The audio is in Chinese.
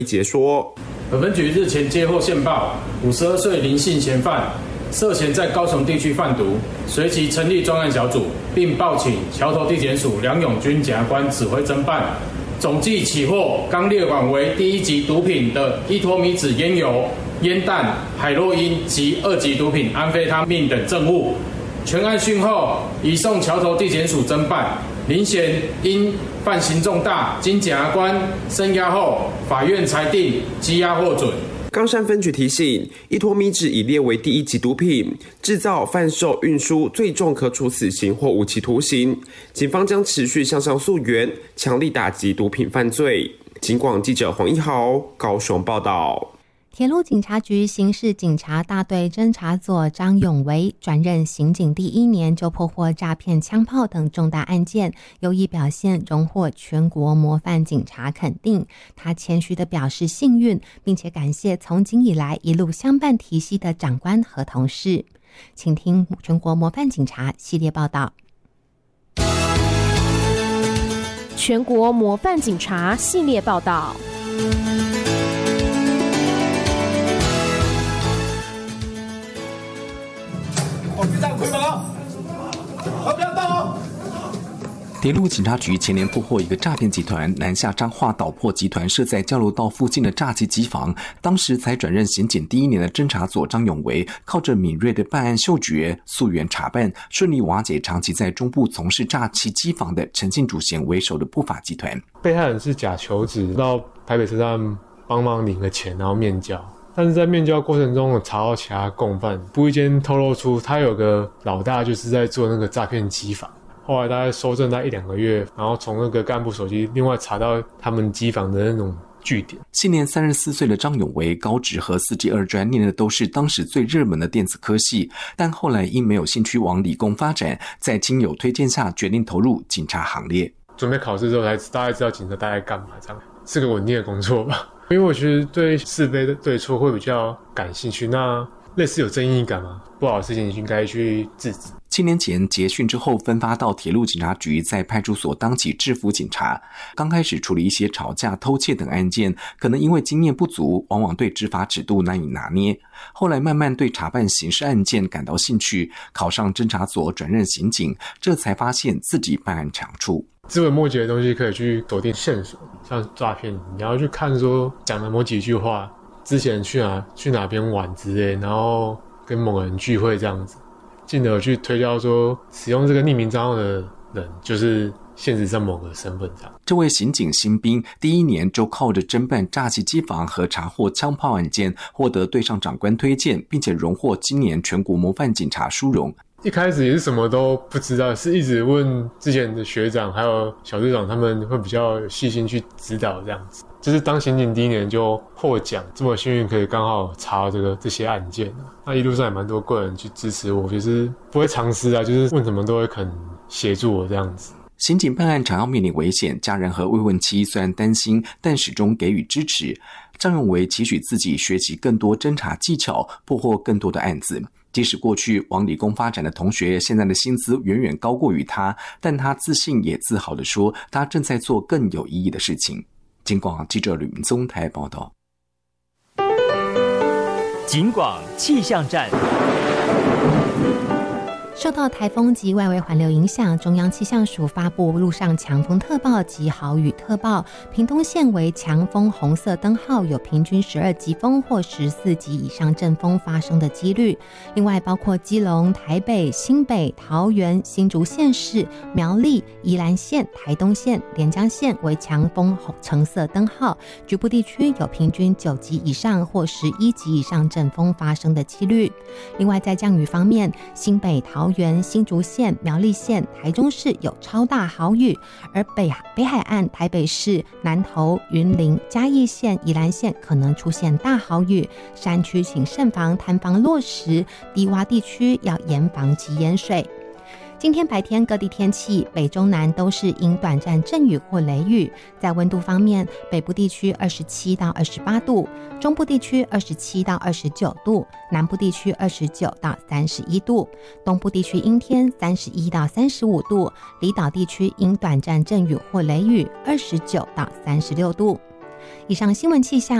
杰说， 本分局日前接获线报，52岁林姓嫌犯涉嫌在高雄地区贩毒，随即成立专案小组，并报请桥头地检署梁永军检察官指挥侦办，总计起获刚列管为第1级毒品的依托米酯烟油、烟弹、海洛因及2级毒品安非他命等证物。全案讯后，移送桥头地检署侦办。林嫌因犯行重大，经检察官声押后，法院裁定羁押获准。 冈山分局提醒，依托米酯已列为第1级毒品，制造、贩售、运输最重可处死刑或无期徒刑。警方将持续向上溯源，强力打击毒品犯罪。警广记者黄一豪高雄报道。 铁路警察局刑事警察大队侦查佐张永维转任刑警第1年就破获诈骗枪炮等重大案件，优异表现荣获全国模范警察肯定。他谦虚地表示幸运，并且感谢从警以来一路相伴提携的长官和同事。请听全国模范警察系列报道。 全国模范警察系列报道。 铁路警察局前年破获一个诈骗集团，南下彰化捣破集团设在交流道附近的诈欺机房。当时才转任刑警第1年的侦查佐张永维，靠着敏锐的办案嗅觉，溯源查办，顺利瓦解长期在中部从事诈欺机房的陈姓主嫌为首的不法集团。 被害人是假求职，到台北车站帮忙领个钱，然后面交。但是在面交过程中，有查到其他共犯，无意间透露出他有个老大就是在做那个诈骗机房。后来大概搜证在1-2个月，然后从那个干部手机另外查到他们机房的那种据点。 现年34岁的张永维，高职和4技2专念的都是当时最热门的电子科系，但后来因没有兴趣往理工发展，在亲友推荐下决定投入警察行列。 准备考试之后才大概知道警察大概干嘛，这样是个稳定的工作吧。因为我觉得对是非的对错会比较感兴趣，那类似有正义感嘛，不好的事情应该去制止。 7年前结训之后分发到铁路警察局，在派出所当起制服警察。刚开始处理一些吵架、偷窃等案件，可能因为经验不足，往往对执法尺度难以拿捏。后来慢慢对查办刑事案件感到兴趣，考上侦查所转任刑警，这才发现自己办案长处。 枝微末节的东西可以去锁定线索，像诈骗，你要去看说讲了某几句话，之前去哪边玩之类，然后跟某个人聚会这样子。进而去推敲说，使用这个匿名账号的人就是现实上某个身份上。 这位刑警新兵第1年就靠着侦办诈欺机房和查获枪炮案件，获得队上长官推荐，并且荣获今年全国模范警察殊荣。 一开始也是什么都不知道，是一直问之前的学长还有小队长，他们会比较细心去指导这样子。就是当刑警第1年就获奖，这么幸运可以刚好查到这些案件，那一路上也蛮多贵人去支持我，就是不会藏私啊，就是问什么都会肯协助我这样子。 刑警办案常要面临危险，家人和慰问妻虽然担心，但始终给予支持。张永维期许自己学习更多侦查技巧，破获更多的案子。即使过去往理工发展的同学现在的薪资远远高过于他，但他自信也自豪地说，他正在做更有意义的事情。警广记者吕明宗台报道。 警广气象站。 受到台风及外围环流影响，中央气象署发布陆上强风特报及豪雨特报，屏东县为强风红色灯号，有平均12级风或14级以上阵风发生的几率。另外包括基隆、台北、新北、桃园、新竹县市、苗栗、宜兰县、台东县、连江县为强风橙色灯号，局部地区有平均9级以上或11级以上阵风发生的几率。另外在降雨方面，新北、桃园、新竹县、苗栗县、台中市有超大豪雨，而北海岸、台北市、南投、云林、嘉义县、宜兰县可能出现大豪雨，山区请慎防坍方落石，低洼地区要严防及淹水。今天白天各地天气，北中南都是因短暂阵雨或雷雨。在温度方面，北部地区27到28度，中部地区27到29度，南部地区29到31度，东部地区阴天31到35度，离岛地区因短暂阵雨或雷雨29到36度。 以上新闻气象